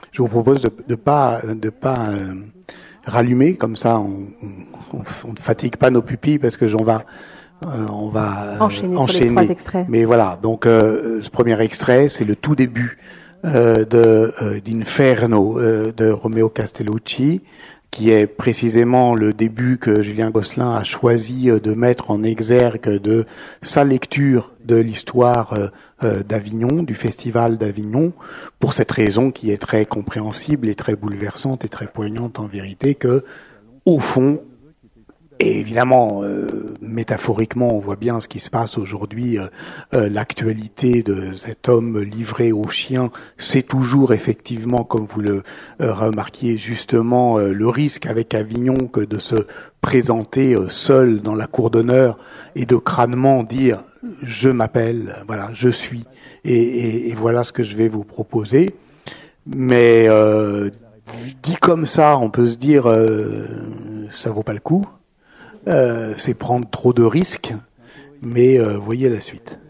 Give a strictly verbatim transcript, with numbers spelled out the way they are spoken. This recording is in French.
je vous propose de ne pas, de pas euh, rallumer, comme ça on ne fatigue pas nos pupilles, parce que j'en va, euh, on va euh, enchaîner, enchaîner. Sur les trois extraits. Mais voilà, donc euh, ce premier extrait, c'est le tout début euh, de euh, d'Inferno euh, de Romeo Castellucci, qui est précisément le début que Julien Gosselin a choisi de mettre en exergue de sa lecture de l'histoire d'Avignon, du Festival d'Avignon, pour cette raison qui est très compréhensible et très bouleversante et très poignante en vérité, que, au fond, et évidemment, euh, métaphoriquement, on voit bien ce qui se passe aujourd'hui. Euh, euh, l'actualité de cet homme livré aux chiens, c'est toujours effectivement, comme vous le euh, remarquiez justement, euh, le risque avec Avignon que de se présenter euh, seul dans la cour d'honneur et de crânement dire « je m'appelle, voilà, je suis, et, et, et voilà ce que je vais vous proposer ». Mais euh, dit comme ça, on peut se dire euh, « ça vaut pas le coup ». Euh, c'est prendre trop de risques, mais euh, voyez la suite.